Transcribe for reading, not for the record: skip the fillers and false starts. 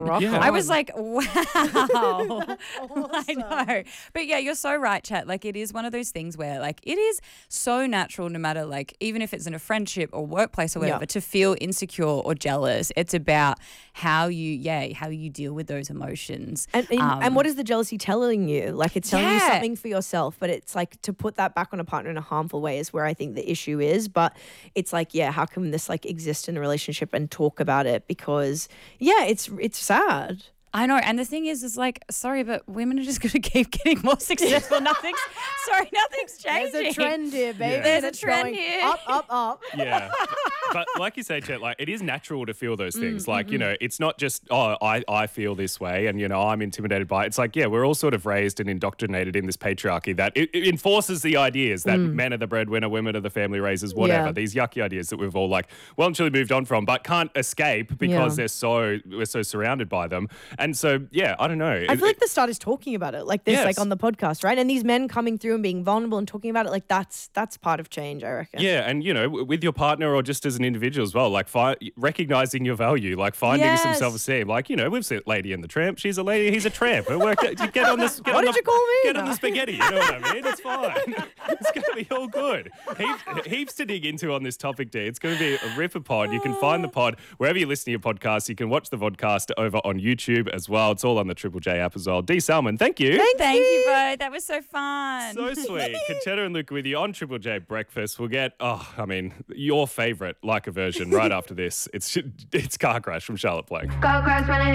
Rock Yeah. on. I was like, wow. I Awesome. know. But yeah, you're so right, Chat. Like, it is one of those things where, like, it is so natural, no matter, like, even if it's in a friendship or workplace or whatever, Yeah. to feel insecure or jealous. It's about how you deal with those emotions. And what is the jealousy telling you? Like, it's telling you Yeah. something for yourself, but it's like to put that back on a partner in a harmful way is where I think the issue is. But it's like, yeah, how can this like exist in a relationship and talk about it? Because yeah, it's sad. I know, and the thing is like, sorry, but women are just going to keep getting more successful. Nothing's changing. There's a trend here, baby. Yeah. There's and a it's trend going here. Up. Yeah. But like you say, Chet, like it is natural to feel those things. Like, mm-hmm. you know, it's not just, I feel this way and, you know, I'm intimidated by it. It's like, yeah, we're all sort of raised and indoctrinated in this patriarchy that it enforces the ideas that men are the breadwinner, women are the family raisers, whatever. Yeah. These yucky ideas that we've all like well and truly moved on from, but can't escape because Yeah. we're so surrounded by them. And so, yeah, I don't know. I feel like the start is talking about it like this, Yes. like on the podcast, right? And these men coming through and being vulnerable and talking about it, like that's part of change, I reckon. Yeah, and you know, with your partner or just as an individual as well, like recognizing your value, like finding some Yes. self-esteem. Like, you know, we've seen Lady and the Tramp. She's a lady, he's a tramp. Get on this. What did you call me? Get on the spaghetti. You know what I mean? It's fine. It's going to be all good. Heaps to dig into on this topic, D. It's going to be a ripper pod. You can find the pod wherever you listen to your podcasts. You can watch the vodcast over on YouTube as well. It's all on the Triple J app as well. D. Salmon, thank you. Thank you, bro. That was so fun. So sweet. Conchetta and Luke with you on Triple J Breakfast. We'll get, your favourite like a version right after this. It's Car Crash from Charlotte Blake. Go girls, when I